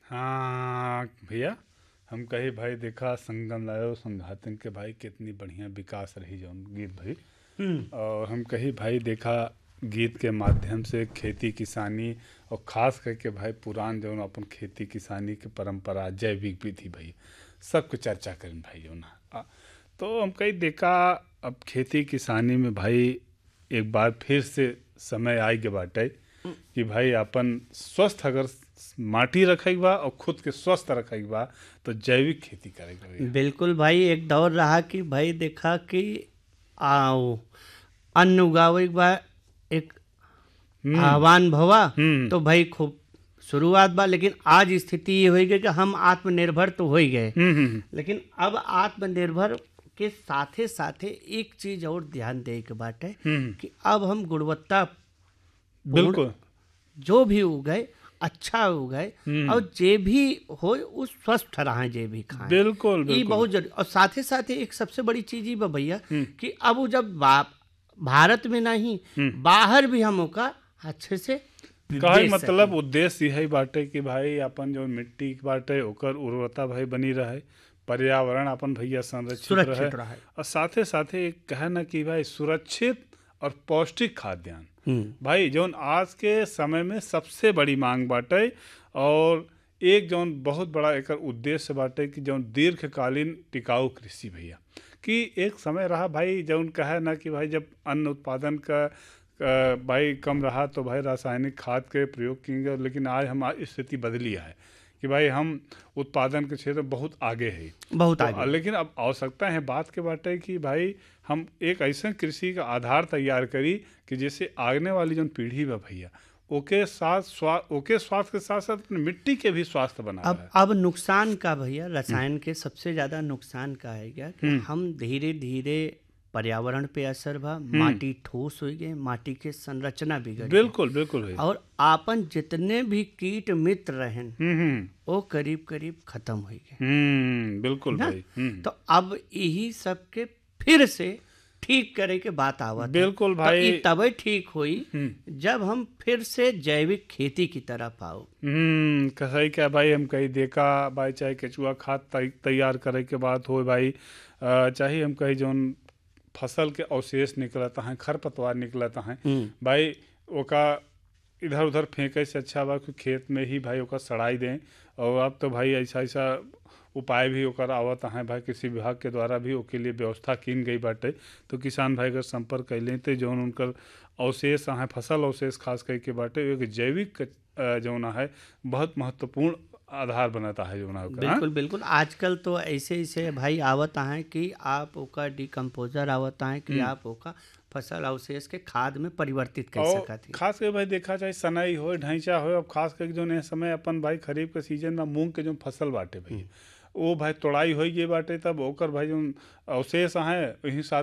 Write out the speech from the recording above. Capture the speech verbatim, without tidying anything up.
हाँ भैया, हम कही भाई देखा संगम लायो संघातन के भाई कितनी बढ़िया विकास रही जौन गीत भाई। हम्म। और हम कही भाई देखा गीत के माध्यम से खेती किसानी और खास करके भाई पुरान जौन अपन खेती किसानी के परंपरा जैविक विधि भाई सबके चर्चा करें भाई जौन आ, तो हम कही देखा अब खेती किसानी में भाई एक बार फिर से समय आई के बाटे कि भाई अपन स्वस्थ अगर माटी रखेगा बा और खुद के स्वस्थ रखेगा बा तो जैविक खेती करेगा भैया। बिल्कुल भाई, एक दौर रहा कि भाई देखा कि आओ अन्न उगावे के बाद एक हम्म आह्वान भवा, हम्म तो भाई खूब शुरुआत बा। लेकिन आज स्थिति ये हो गई कि हम आत्मनिर्भर तो हो ही गए, हम्म हम्म, लेकिन अब आत्मनिर्भर के साथे साथे एक चीज और ध्यान दे के बाटे हम्म, कि अब हम गुणवत्ता बिल्कुल जो भी उगाए अच्छा उगाए हम्म, और जे भी हो उस स्वस्थ रहे, जे भी खाएं। बिल्कुल ये बिल्कुल बहुत जरूरी। और साथे साथे एक सबसे बड़ी चीज ये बा भैया हम्म, कि अब वो जब बा- भारत में नहीं हम्म। बाहर भी हम ओका अच्छे से कहे बेच मतलब सकें। उद्देश्य यही बाटे कि भाई अपन जो मिट्टी के बाटे ओकर उर्वरता भाई बनी रहे, पर्यावरण अपन भैया संरक्षित रहे सुरक्षित रहे। और साथे साथे एक कहे ना कि भाई सुरक्षित और पौष्टिक खाद्यान्न हम्म। भाई जौन आज के समय में सबसे बड़ी मांग बाटे। और एक जौन बहुत बड़ा एकर उद्देश्य बाटे कि जौन दीर्घकालीन टिकाऊ कृषि भैया कि एक समय रहा भाई जौन कहे ना कि भाई जब अन्न उत्पादन का अ, भाई कम रहा तो भाई रासायनिक खाद के प्रयोग किए, लेकिन आज हमारी स्थिति बदली है कि भाई हम उत्पादन के क्षेत्र में बहुत आगे है। बहुत तो आगे। लेकिन अब आवश्यकता है बात के बाटे कि भाई हम एक ऐसा कृषि का आधार तैयार करी कि जैसे आने वाली जो पीढ़ी बा भैया ओके साथ स्वा ओके स्वास्थ्य के साथ साथ अपने मिट्टी के भी स्वास्थ्य बना अब रहे। अब नुकसान का भैया रसायन के सबसे ज्यादा नुकसान का है क्या कि हम्म। हम धीरे धीरे पर्यावरण पे असर बा, माटी ठोस हो गए, माटी के संरचना बिगड़ गई बिल्कुल बिल्कुल भैया। और आपन जितने भी कीट मित्र रहन हम्म हम्म वो करीब करीब खत्म हो गए हम्म बिल्कुल ना। भाई हम्म तो अब यही सब के फिर से ठीक करे के बात आवत है। बिल्कुल तो भाई। ई तबे ठीक हुई हम्म जब हम फिर से जैविक खेती की तरफ आओ। हम्म सही क्या भाई, हम कहीं देखा भाई चाहे केचुआ खाद तै, तैयार करे के बाद हो भाई अ, चाहे हम कहीं जौन फसल के अवशेष निकलता है खरपतवार निकलता है हम्म। भाई ओका इधर उधर फेंके से अच्छा बा कि खेत में ही भाई ओका सड़ाई दें। और अब तो भाई ऐसा ऐसा उपाय भी ओकर आवत है भाई कृषि विभाग के द्वारा भी ओके लिए व्यवस्था कीन गई बाटे। तो किसान भाई अगर संपर्क कैलें तो जौन उनकर अवशेष है फसल अवशेष खास करके बाटे एक जैविक अ, जौन है बहुत महत्वपूर्ण आधार बनाता है जौन है ओकर, हाँ? बिल्कुल बिल्कुल। आजकल तो ऐसे ऐसे भाई आवत हैं कि आप ओका डिकम्पोजर आवत हैं कि आप ओका फसल अवशेष के खाद में परिवर्तित कर और सकत हैं। खास कर भाई देखा चाहे सनई हो ढैंचा हो, अब खास करके जो ने समय अपन भाई खरीफ के सीजन में मूंग के जो फसल बाटे भाई वो भाई तोड़ाई हो गई बाटे तब ओकर भाई जो अवशेष हैं वहीं साथ